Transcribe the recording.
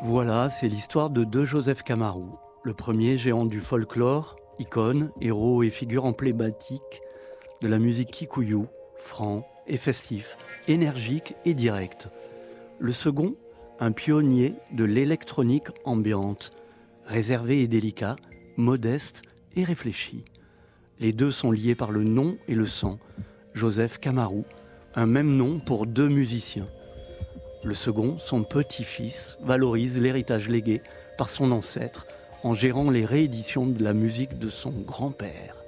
Voilà, c'est l'histoire de deux Joseph Camarou. Le premier géant du folklore, icône, héros et figure emblématique de la musique kikuyu, franc et festif, énergique et direct. Le second, un pionnier de l'électronique ambiante, réservé et délicat, modeste et réfléchi. Les deux sont liés par le nom et le sang. Joseph Camarou, un même nom pour deux musiciens. Le second, son petit-fils, valorise l'héritage légué par son ancêtre en gérant les rééditions de la musique de son grand-père.